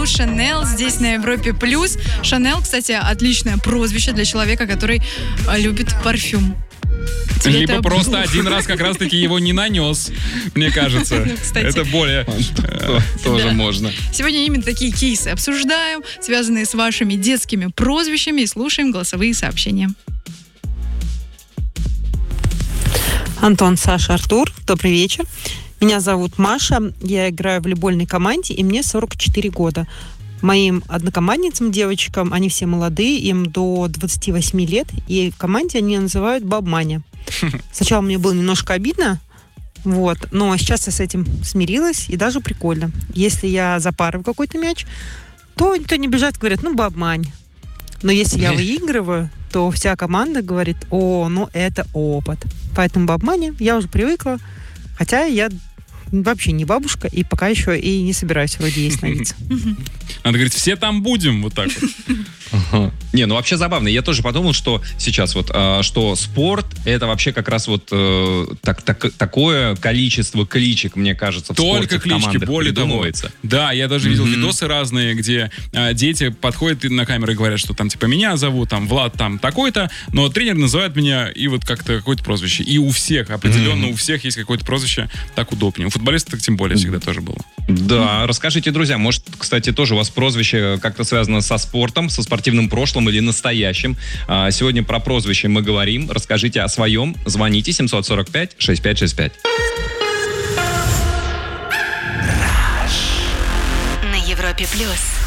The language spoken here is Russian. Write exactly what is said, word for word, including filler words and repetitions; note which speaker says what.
Speaker 1: Шанел здесь на Европе Плюс. Шанел, кстати, отличное прозвище для человека, который любит парфюм. Тебе
Speaker 2: Либо
Speaker 1: это
Speaker 2: просто
Speaker 1: было?
Speaker 2: один раз как раз-таки его не нанес, мне кажется.
Speaker 1: Ну, кстати.
Speaker 2: Это более...
Speaker 3: Тоже
Speaker 1: Да.
Speaker 3: можно.
Speaker 1: Сегодня именно такие кейсы обсуждаем, связанные с вашими детскими прозвищами, и слушаем голосовые сообщения.
Speaker 4: Антон, Саша, Артур, добрый вечер. Меня зовут Маша, я играю в волейбольной команде, и мне сорок четыре года. Моим однокомандницам, девочкам, они все молодые, им до двадцати восьми лет, и в команде они называют баб-маня. Сначала мне было немножко обидно, вот, но сейчас я с этим смирилась, и даже прикольно. Если я запарываю какой-то мяч, то никто не бежит, говорят, ну, баб-мань. Но если я выигрываю, то вся команда говорит, о, ну, это опыт. Поэтому баб-маня, я уже привыкла, хотя я вообще не бабушка, и пока еще и не собираюсь вроде ей становиться.
Speaker 2: Надо говорить, все там будем, вот так вот.
Speaker 3: Ага. Не, ну вообще забавно. Я тоже подумал, что сейчас вот, э, что спорт это вообще как раз вот э, так, так, такое количество кличек, мне кажется, в
Speaker 2: Только
Speaker 3: спорте, в
Speaker 2: клички,
Speaker 3: командах
Speaker 2: более того.
Speaker 3: придумывается.
Speaker 2: Да, я даже видел
Speaker 3: Мгм.
Speaker 2: видосы разные, где а, дети подходят и на камеру и говорят, что там типа меня зовут, там Влад там такой-то, но тренер называет меня и вот как-то какое-то прозвище. И у всех, определенно
Speaker 3: Мгм.
Speaker 2: у всех есть какое-то прозвище, так удобнее. У футболистов так тем более всегда тоже было.
Speaker 3: Да, расскажите, друзья, может, кстати, тоже у вас прозвище как-то связано со спортом, со спортивным прошлым или настоящим. А, Сегодня про прозвище мы говорим. Расскажите о своем. Звоните семьсот сорок пять шестьдесят пять шестьдесят пять.
Speaker 5: На Европе Плюс.